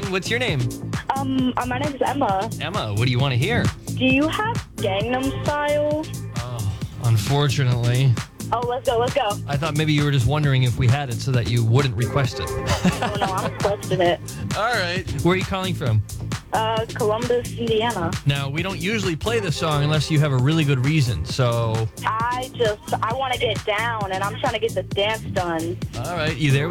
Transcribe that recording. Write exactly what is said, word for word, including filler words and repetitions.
in. What's your name? Um, uh, my name is Emma. Emma, what do you want to hear? Do you have Gangnam Style? Oh, unfortunately. Oh, let's go, let's go. I thought maybe you were just wondering if we had it so that you wouldn't request it. Oh, no, I'm requesting it. All right. Where are you calling from? Uh, Columbus, Indiana. Now, we don't usually play this song unless you have a really good reason, so... I just, I want to get down, and I'm trying to get the dance done. All right, you there?